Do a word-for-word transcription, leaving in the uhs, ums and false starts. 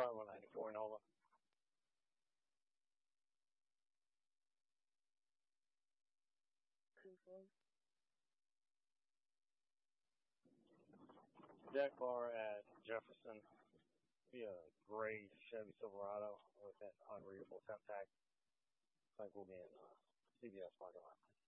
Probably ninety-four Nova. Jack Bar at Jefferson. Be a gray Chevy Silverado with that unreadable temp tag. I think we'll be in uh, C B S parking lot.